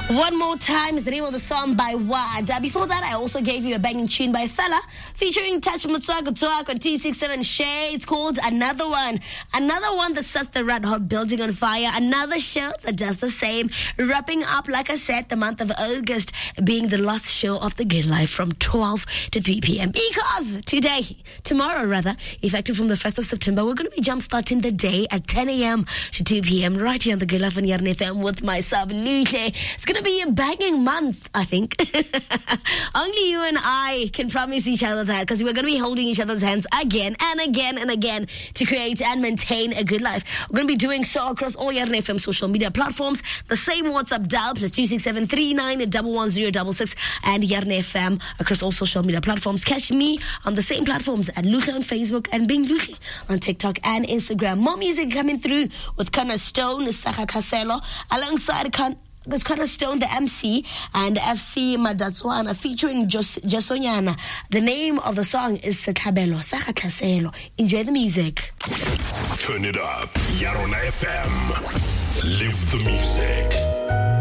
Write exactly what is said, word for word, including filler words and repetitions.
One More Time is the name of the song by Wad. Uh, before that, I also gave you a banging tune by Fella featuring Touch Mutsago Talk on T sixty-seven Shay. It's called Another One. Another one that sets the red hot building on fire. Another show that does the same. Wrapping up, like I said, the month of August being the last show of the Good Life from twelve to three p.m. Because today, tomorrow rather, effective from the first of September, we're going to be jump-starting the day at ten a.m. to two p.m. right here on the Good Life on Yarn F M with myself, Luhle. It's going to be a banging month, I think. Only you and I can promise each other that, because we're going to be holding each other's hands again and again and again to create and maintain a good life. We're going to be doing so across all Yarn F M social media platforms. The same WhatsApp dial, plus two six seven three nine one one zero six six, and Yarn F M across all social media platforms. Catch me on the same platforms at Luhle on Facebook and Being Luhle on TikTok and Instagram. More music coming through with Connor Stone, Saka Caselo, alongside Con- It's Connor Stone, the M C, and F C Madatswana featuring Jos- Jasonyana. The name of the song is Setabelo, Saka Caselo. Enjoy the music. Turn it up. Yarona F M. Live the music.